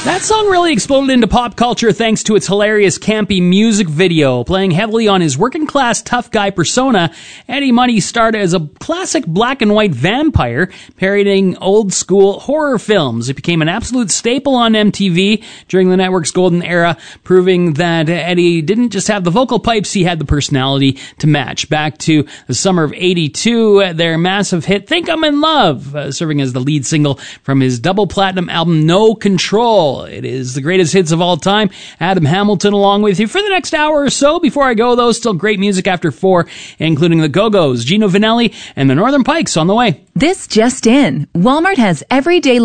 That song really exploded into pop culture thanks to its hilarious, campy music video. Playing heavily on his working-class tough guy persona, Eddie Money starred as a classic black and white vampire, parodying old-school horror films. It became an absolute staple on MTV during the network's golden era, proving that Eddie didn't just have the vocal pipes, he had the personality to match. Back to the summer of '82, their massive hit, Think I'm in Love, serving as the lead single from his double platinum album, No Control. It is the greatest hits of all time. Adam Hamilton along with you for the next hour or so. Before I go, though, still great music after 4, including the Go-Go's, Gino Vanelli, and the Northern Pikes on the way. This just in. Walmart has everyday